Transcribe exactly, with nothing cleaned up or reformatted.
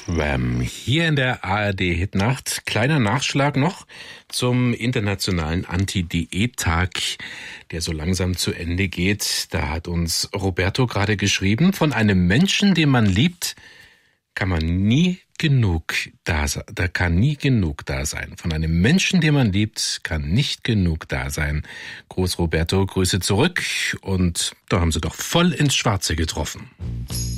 Wham! Hier in der A R D Hitnacht. Kleiner Nachschlag noch zum internationalen Anti-Diät-Tag, der so langsam zu Ende geht. Da hat uns Roberto gerade geschrieben, von einem Menschen, den man liebt, kann man nie genug da sein. Da kann nie genug da sein. Von einem Menschen, den man liebt, kann nicht genug da sein. Groß Roberto, Grüße zurück. Und da haben Sie doch voll ins Schwarze getroffen.